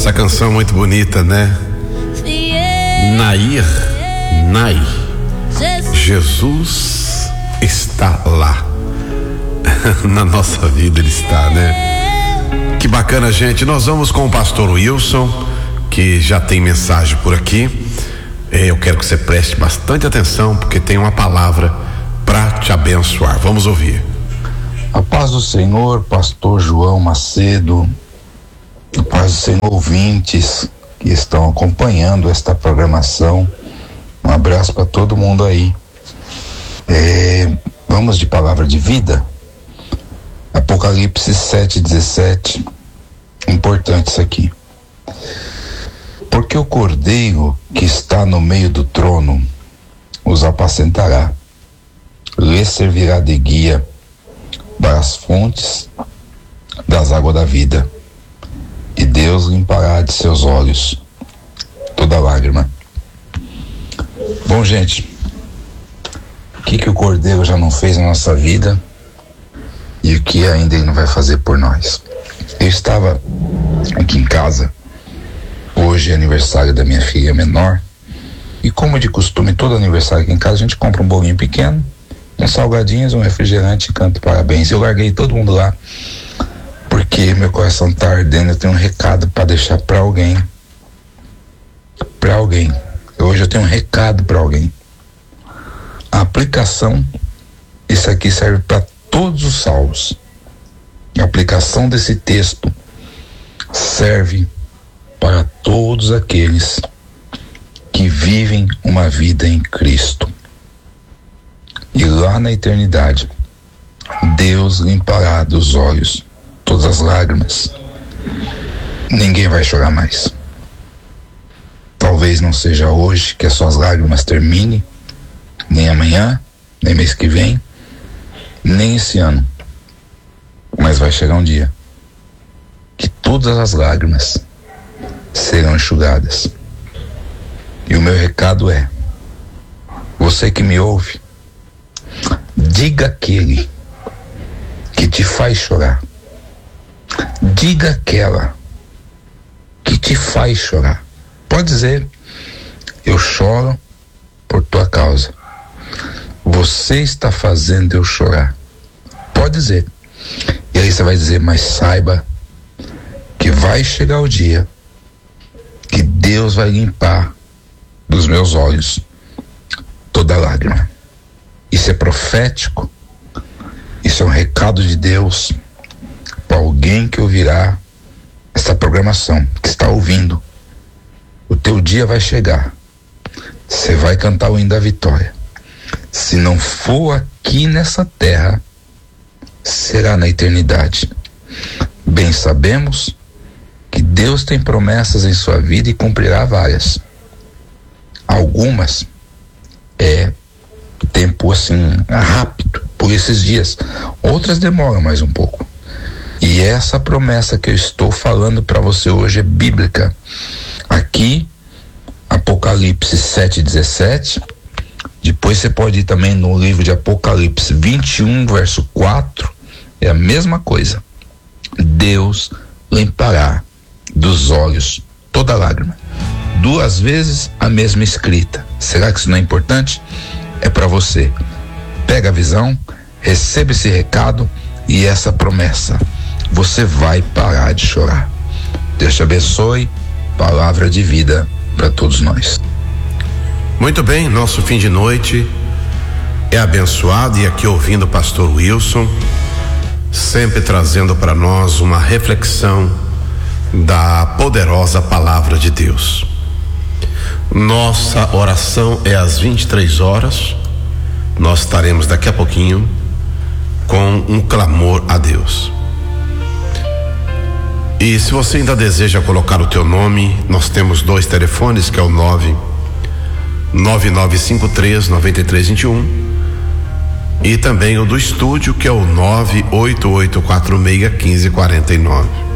essa canção muito bonita, né? Nai, Jesus está lá. Na nossa vida ele está, né? Que bacana, gente. Nós vamos com o pastor Wilson, que já tem mensagem por aqui. Eu quero que você preste bastante atenção, porque tem uma palavra para te abençoar. Vamos ouvir. A paz do Senhor, pastor João Macedo. A paz do Senhor, ouvintes que estão acompanhando esta programação. Um abraço para todo mundo aí. Vamos de palavra de vida. Apocalipse 7:17. Importante isso aqui. Porque o cordeiro que está no meio do trono os apacentará, lhes servirá de guia para as fontes das águas da vida, e Deus limpará de seus olhos toda lágrima. Bom, gente, o que o cordeiro já não fez na nossa vida e o que ainda ele não vai fazer por nós? Eu estava aqui em casa. Hoje é aniversário da minha filha menor, e como de costume, todo aniversário aqui em casa a gente compra um bolinho pequeno, uns salgadinhos, um refrigerante e canta parabéns. Eu larguei todo mundo lá porque meu coração tá ardendo. Eu tenho um recado para deixar para alguém. Hoje eu tenho um recado para alguém. A aplicação, isso aqui serve para todos os salvos. A aplicação desse texto serve para todos aqueles que vivem uma vida em Cristo. E lá na eternidade, Deus limpará dos olhos todas as lágrimas. Ninguém vai chorar mais. Talvez não seja hoje que as suas lágrimas terminem, nem amanhã, nem mês que vem, nem esse ano. Mas vai chegar um dia que todas as lágrimas serão enxugadas. E o meu recado é: você que me ouve, diga àquele que te faz chorar, diga àquela que te faz chorar. Pode dizer: eu choro por tua causa, você está fazendo eu chorar. Pode dizer. E aí você vai dizer: mas saiba que vai chegar o dia que Deus vai limpar dos meus olhos toda lágrima. Isso é profético. Isso é um recado de Deus para alguém que ouvirá essa programação, que está ouvindo. O teu dia vai chegar. Você vai cantar o hino da vitória. Se não for aqui nessa terra, será na eternidade. Bem sabemos que Deus tem promessas em sua vida e cumprirá várias. Algumas tempo assim rápido, por esses dias. Outras demoram mais um pouco. E essa promessa que eu estou falando para você hoje é bíblica. Aqui, Apocalipse 7:17. Depois você pode ir também no livro de Apocalipse 21, verso 4. É a mesma coisa. Deus limpará dos olhos toda lágrima. 2 vezes a mesma escrita. Será que isso não é importante? É para você. Pega a visão, receba esse recado e essa promessa. Você vai parar de chorar. Deus te abençoe. Palavra de vida para todos nós. Muito bem, nosso fim de noite é abençoado, e aqui ouvindo o pastor Wilson, sempre trazendo para nós uma reflexão da poderosa palavra de Deus. Nossa oração é às 23 horas. Nós estaremos daqui a pouquinho com um clamor a Deus. E se você ainda deseja colocar o teu nome, nós temos 2 telefones, que é o 9953-9321 e também o do estúdio, que é o 98846-1549.